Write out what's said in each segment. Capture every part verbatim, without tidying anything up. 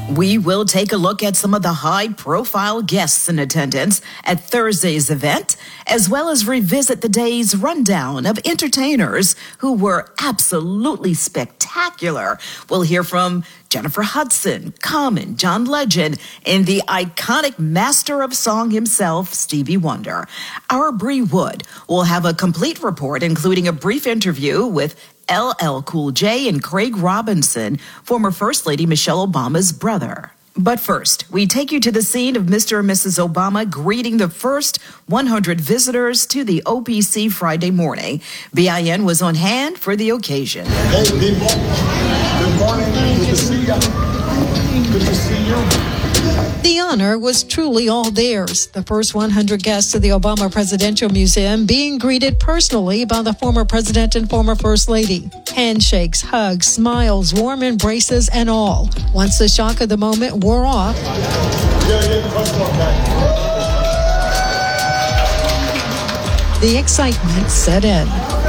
We will take a look at some of the high-profile guests in attendance at Thursday's event, as well as revisit the day's rundown of entertainers who were absolutely spectacular. We'll hear from Jennifer Hudson, Common, John Legend, and the iconic master of song himself, Stevie Wonder. Our Bree Wood will have a complete report, including a brief interview with L L Cool J and Craig Robinson, former First Lady Michelle Obama's brother. But first, we take you to the scene of Mister and Missus Obama greeting the first one hundred visitors to the O P C Friday morning. B I N was on hand for the occasion. Hey, good morning. Good to see you. Good to see you. The honor was truly all theirs. The first one hundred guests of the Obama Presidential Museum being greeted personally by the former president and former first lady. Handshakes, hugs, smiles, warm embraces, and all. Once the shock of the moment wore off, the excitement set in.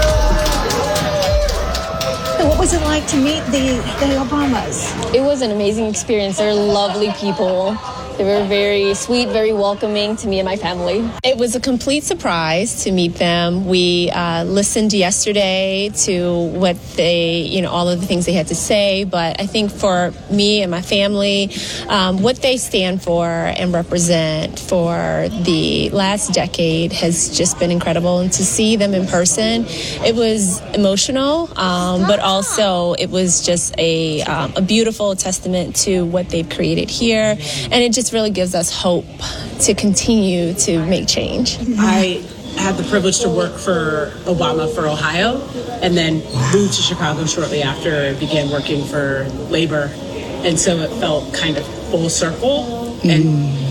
What was it like to meet the, the Obamas? It was an amazing experience. They're lovely people. They were very sweet, very welcoming to me and my family. It was a complete surprise to meet them. We uh, listened yesterday to what they, you know, all of the things they had to say. But I think for me and my family, um, what they stand for and represent for the last decade has just been incredible. And to see them in person, it was emotional, um, but also it was just a, um, a beautiful testament to what they've created here. And it just really gives us hope to continue to make change. I had the privilege to work for Obama for Ohio and then moved to Chicago shortly after and began working for labor. And so it felt kind of full circle and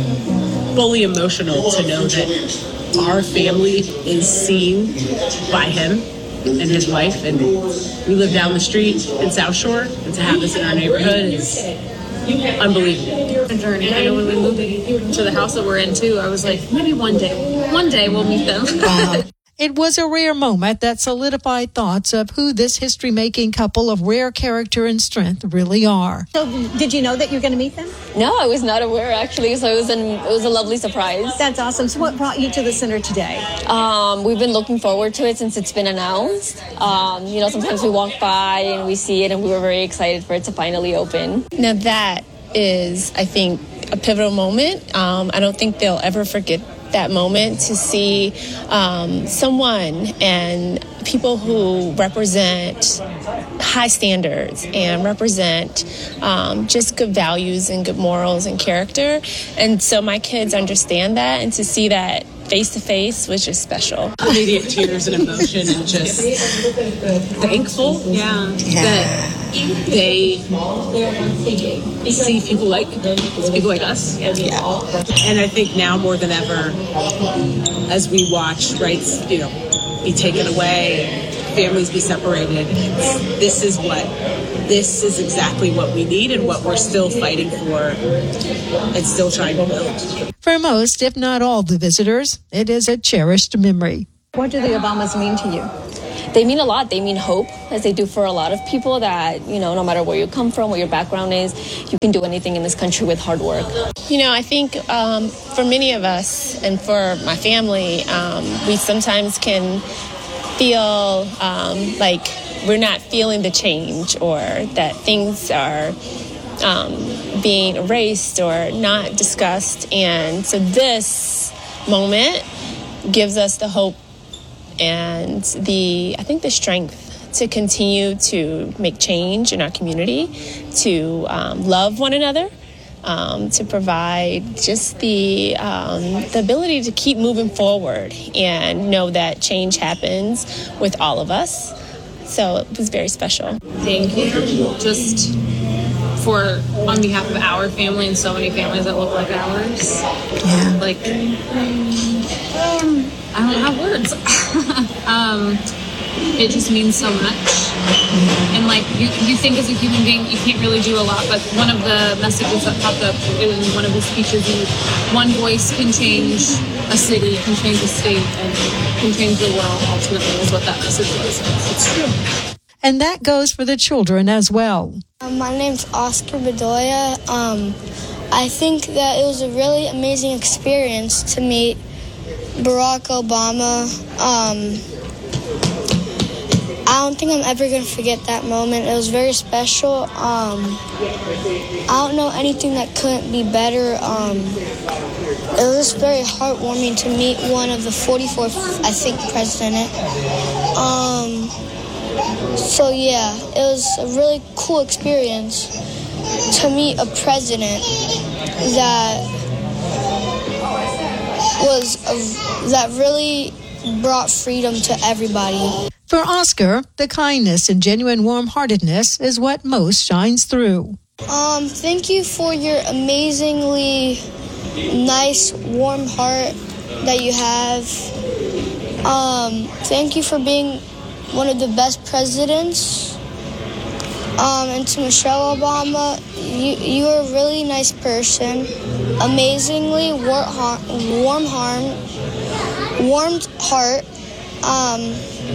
mm. fully emotional to know that our family is seen by him and his wife. And we live down the street in South Shore, and to have this in our neighborhood is unbelievable. Journey. I know when we moved to the house that we're in too, I was like, maybe one day, one day we'll meet them. Wow. It was a rare moment that solidified thoughts of who this history-making couple of rare character and strength really are. So, did you know that you were going to meet them? No, I was not aware actually. So it was an, it was a lovely surprise. That's awesome. So, what brought you to the center today? Um, we've been looking forward to it since it's been announced. Um, you know, sometimes we walk by and we see it, and we were very excited for it to finally open. Now that is, I think, a pivotal moment. Um, I don't think they'll ever forget that moment, to see um, someone and people who represent high standards and represent um, just good values and good morals and character. And so my kids understand that, and to see that face to face was just special. Immediate tears and emotion, and just thankful yeah. yeah. that they see people like people like us. Yeah. And I think now more than ever, as we watch rights, you know, be taken away, families be separated, this is what this is exactly what we need and what we're still fighting for and still trying to build. For most, if not all the visitors, it is a cherished memory. What do the Obamas mean to you? They mean a lot. They mean hope, as they do for a lot of people, that, you know, no matter where you come from, what your background is, you can do anything in this country with hard work. You know, I think um, for many of us and for my family, um, we sometimes can feel um, like we're not feeling the change, or that things are um, being erased or not discussed. And so this moment gives us the hope and the, I think, the strength to continue to make change in our community, to um, love one another, um, to provide just the um, the ability to keep moving forward and know that change happens with all of us. So it was very special. Thank you. Just for, on behalf of our family and so many families that look like ours. Yeah. Like, um, I don't have words. um, it just means so much. And like, you, you think as a human being, you can't really do a lot, but one of the messages that popped up in one of his speeches, he, one voice can change a city, can change a state, and can change the world, ultimately, is what that message was. It's true. And that goes for the children as well. Um, my name's Oscar Bedoya. Um, I think that it was a really amazing experience to meet Barack Obama. Um, I don't think I'm ever going to forget that moment. It was very special. Um, I don't know anything that couldn't be better. Um, it was just very heartwarming to meet one of the forty-fourth, I think, president. Um, so, yeah, it was a really cool experience to meet a president that was a, that really brought freedom to everybody. For Oscar, the kindness and genuine warm-heartedness is what most shines through. Um, thank you for your amazingly nice, warm heart that you have. Um, thank you for being one of the best presidents. Um, and to Michelle Obama, you you are a really nice person. Amazingly warm heart, warm heart, warmed heart. Um,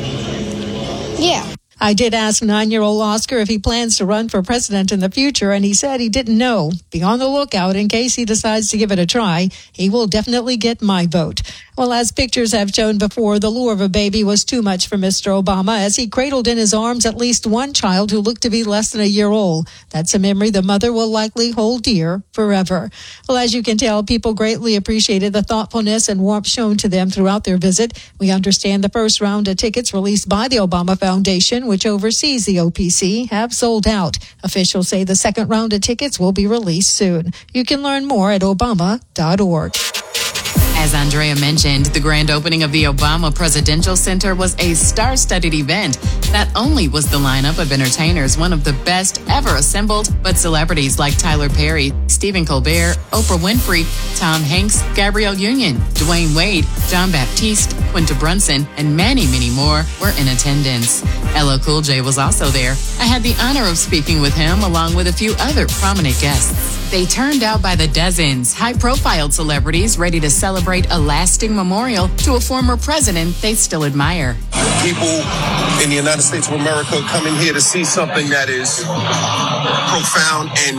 yeah. I did ask nine-year-old Oscar if he plans to run for president in the future, and he said he didn't know. Be on the lookout in case he decides to give it a try. He will definitely get my vote. Well, as pictures have shown before, the lure of a baby was too much for Mister Obama as he cradled in his arms at least one child who looked to be less than a year old. That's a memory the mother will likely hold dear forever. Well, as you can tell, people greatly appreciated the thoughtfulness and warmth shown to them throughout their visit. We understand the first round of tickets released by the Obama Foundation, which oversees the O P C, have sold out. Officials say the second round of tickets will be released soon. You can learn more at obama dot org. As Andrea mentioned, the grand opening of the Obama Presidential Center was a star-studded event. Not only was the lineup of entertainers one of the best ever assembled, but celebrities like Tyler Perry, Stephen Colbert, Oprah Winfrey, Tom Hanks, Gabrielle Union, Dwayne Wade, John Baptiste, Quinta Brunson, and many, many more were in attendance. L L Cool J was also there. I had the honor of speaking with him along with a few other prominent guests. They turned out by the dozens, high-profile celebrities ready to celebrate a lasting memorial to a former president they still admire. People in the United States of America coming here to see something that is profound and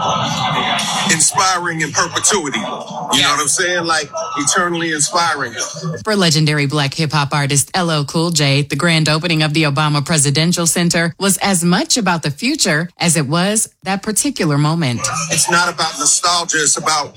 inspiring in perpetuity. You know what I'm saying? Like eternally inspiring. For legendary black hip-hop artist L L Cool J, the grand opening of the Obama Presidential Center was as much about the future as it was that particular moment. It's not about nostalgia, it's about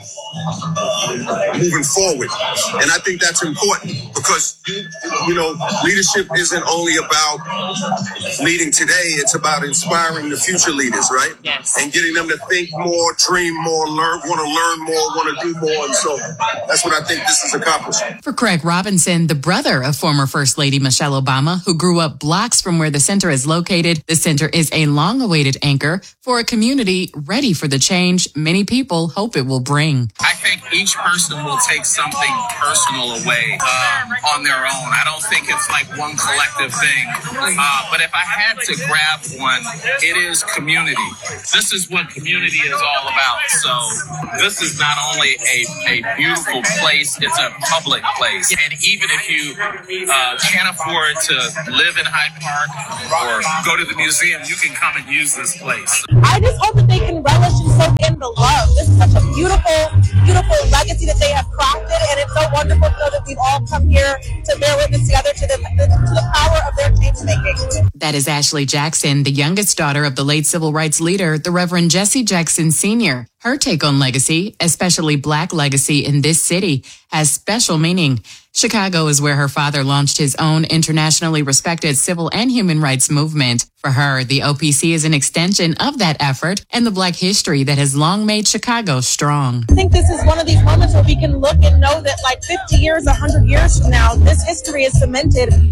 moving forward. And I think that's important because, you know, leadership isn't only about leading today, it's about inspiring the future leaders, right? Yes. And getting them to think more, dream more, learn, want to learn more, want to do more. And so that's what I think this is accomplishing. For Craig Robinson, the brother of former First Lady Michelle Obama, who grew up blocks from where the center is located, the center is a long-awaited anchor for a community ready for the change many people hope it will bring. I think each person will take something personal away um, on their own. I don't think it's like one collective thing. Uh, but if I had to grab one, it is community. This is what community is all about. So this is not only a, a beautiful place, it's a public place. And even if you uh, can't afford to live in Hyde Park or go to the museum, you can come and use this place. I just hope that they can relish and soak in the love. This is such a beautiful, beautiful legacy that they have crafted, and it's so wonderful to know that we've all come here to bear witness together to the, to the power of their change making. That is Ashley Jackson, the youngest daughter of the late civil rights leader, the Reverend Jesse Jackson Senior Her take on legacy, especially Black legacy in this city, has special meaning. Chicago is where her father launched his own internationally respected civil and human rights movement. For her, the O P C is an extension of that effort and the Black history that has long made Chicago strong. I think this is one of these moments where we can look and know that like fifty years, one hundred years from now, this history is cemented